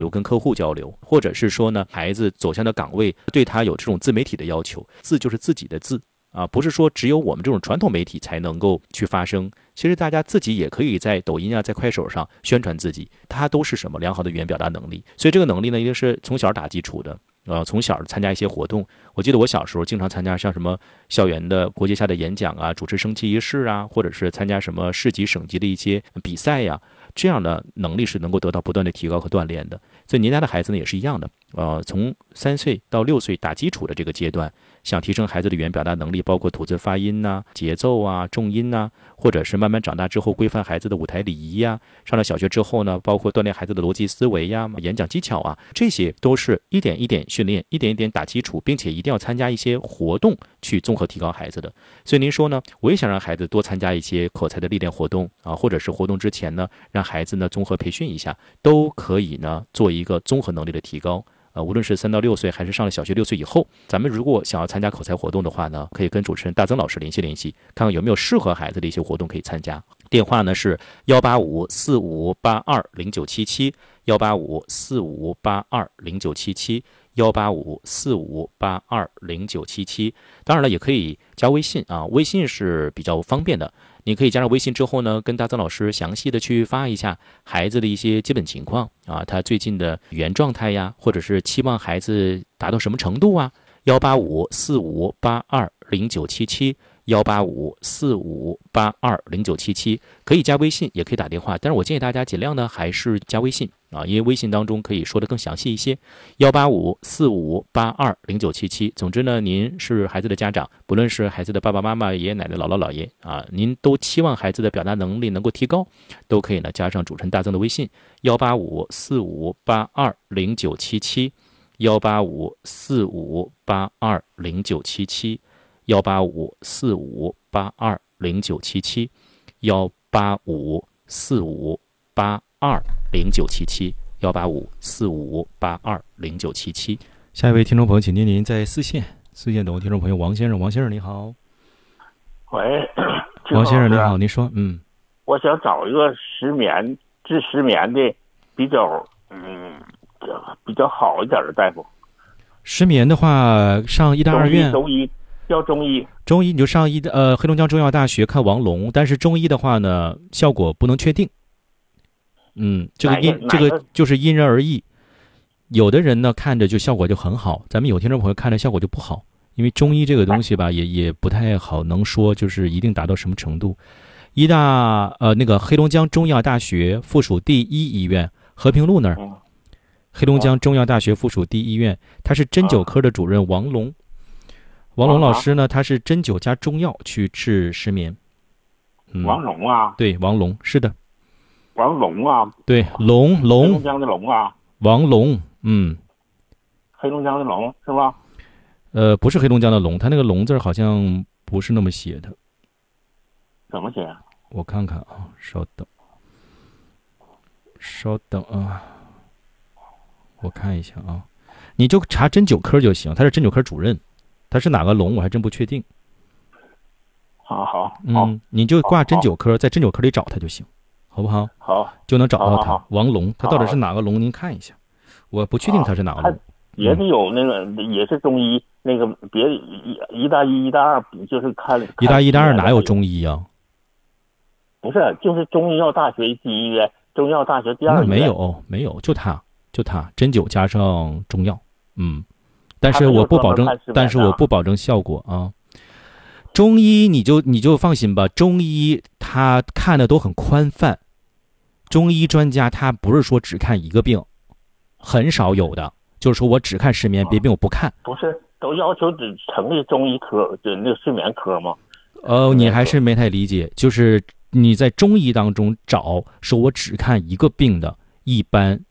有跟客户交流，或者是说呢，孩子走向的岗位对他有这种自媒体的要求，自就是自己的自啊，不是说只有我们这种传统媒体才能够去发声。其实大家自己也可以在抖音啊，在快手上宣传自己，它都是什么良好的语言表达能力。所以这个能力呢，一定是从小打基础的。从小参加一些活动，我记得我小时候经常参加像什么校园的国际下的演讲啊，主持升旗仪式啊，或者是参加什么市级省级的一些比赛呀，这样的能力是能够得到不断的提高和锻炼的。所以您家的孩子呢也是一样的，从3岁到6岁打基础的这个阶段，想提升孩子的语言表达能力，包括吐字发音呐、节奏啊、重音呐，或者是慢慢长大之后规范孩子的舞台礼仪呀，上了小学之后呢，包括锻炼孩子的逻辑思维呀、演讲技巧啊，这些都是一点一点训练，一点一点打基础，并且一定要参加一些活动去综合提高孩子的。所以您说呢，我也想让孩子多参加一些口才的历练活动啊，或者是活动之前呢，让孩子呢综合培训一下，都可以呢做一个综合能力的提高。无论是3到6岁还是上了小学6岁以后，咱们如果想要参加口才活动的话呢，可以跟主持人大曾老师联系联系，看看有没有适合孩子的一些活动可以参加。电话呢是18545820977，18545820977，18545820977。当然了，也可以加微信啊，微信是比较方便的。你可以加上微信之后呢，跟大曾老师详细的去发一下孩子的一些基本情况啊，他最近的语言状态呀，或者是期望孩子达到什么程度啊。18545820977，18545820977，可以加微信，也可以打电话，但是我建议大家尽量呢还是加微信啊，因为微信当中可以说的更详细一些。18545820977。总之呢，您是孩子的家长，不论是孩子的爸爸妈妈、爷爷奶奶、姥姥姥爷啊，您都期望孩子的表达能力能够提高，都可以呢加上主持人大曾的微信18545820977，18545820977，18545820977，18545820977。下一位听众朋友，请您在四线等听众朋友王先生，王先生你好。 喂， 王先生你好，您说。 我想找一个治失眠的比较好一点的大夫。 失眠的话，上医大二院。 中医你就上黑龙江中医药大学看王龙，但是中医的话呢，效果不能确定。这个就是因人而异。有的人呢看着就效果就很好，咱们有听众朋友看着效果就不好，因为中医这个东西吧，也不太好能说就是一定达到什么程度。那个黑龙江中医药大学附属第一医院和平路那儿，黑龙江中医药大学附属第一医院，他是针灸科的主任王龙。王龙老师呢，他是针灸加中药去治失眠。 王龙啊？ 对，王龙是的。 王龙啊？ 对，龙。黑龙江的龙啊？ 王龙。 黑龙江的龙是吧？ 不是黑龙江的龙，他那个龙字好像不是那么写的。 怎么写？ 我看看啊，稍等啊，我看一下啊，你就查针灸科就行，他是针灸科主任，他是哪个龙我还真不确定。 好， 你就挂针灸科，在针灸科里找他就行，好不好？ 好， 就能找到他。王龙，他到底是哪个龙？您看一下，我不确定他是哪个龙。 也得有那个，也是中医，那个别一大一、一大二，就是看一大一、大二哪有中医啊？ 不是，就是中医药大学第一医院，中医药大学第二医院。 没有，就他针灸加上中药，但是我不保证效果啊。中医你就放心吧，中医他看的都很宽泛，中医专家他不是说只看一个病，很少有的。就是说我只看失眠，别病我不看。 不是都要求只成立中医科，就那个睡眠科吗？ 你还是没太理解，就是你在中医当中找说我只看一个病的，一般